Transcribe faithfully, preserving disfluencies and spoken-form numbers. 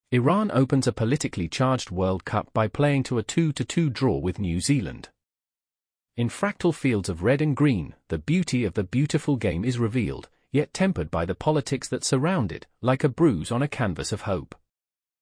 Iran opens a politically charged World Cup by playing to a two to two draw with New Zealand. In fractal fields of red and green, the beauty of the beautiful game is revealed, yet tempered by the politics that surround it, like a bruise on a canvas of hope.